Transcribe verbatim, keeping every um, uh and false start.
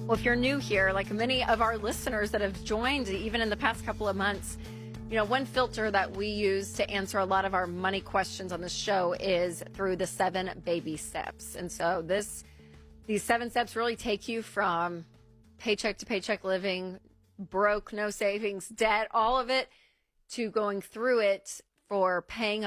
Well, if you're new here, like many of our listeners that have joined even in the past couple of months, you know, one filter that we use to answer a lot of our money questions on the show is through the seven baby steps. And so this, these seven steps really take you from paycheck to paycheck living, broke, no savings, debt, all of it, to going through it for paying